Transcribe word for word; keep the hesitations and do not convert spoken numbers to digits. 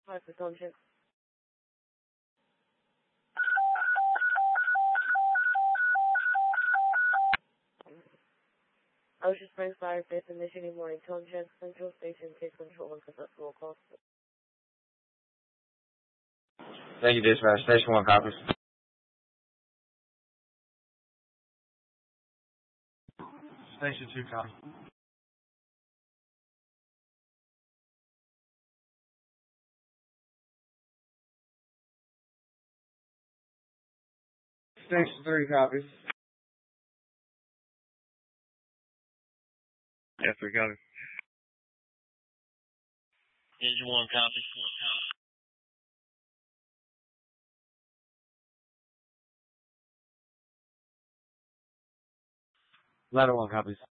Hypertension. Ocean Springs Fire fifth initiating morning tone check. Central Station take control of successful call. Thank you, dispatch. Station one copies. Station two copies. Station three copies. Yeah, three copies. Engine one copy. Ladder one copies.